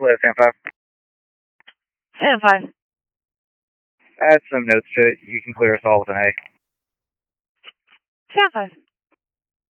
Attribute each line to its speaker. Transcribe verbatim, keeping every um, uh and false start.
Speaker 1: Hello, Sam five.
Speaker 2: Sam five.
Speaker 1: Add some notes to it. You can clear us all with an A.
Speaker 2: Sam five.